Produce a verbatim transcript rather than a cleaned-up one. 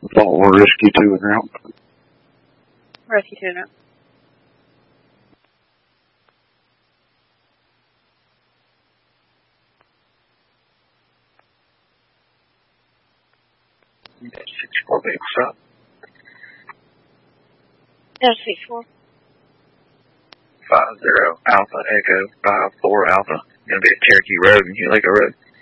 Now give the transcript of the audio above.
Baltimore Rescue two and route. Rescue two and route. sixty-four vehicle stop. There's sixty-four. Five zero Alpha Echo five four Alpha. Gonna be at Cherokee Road and Helico Road.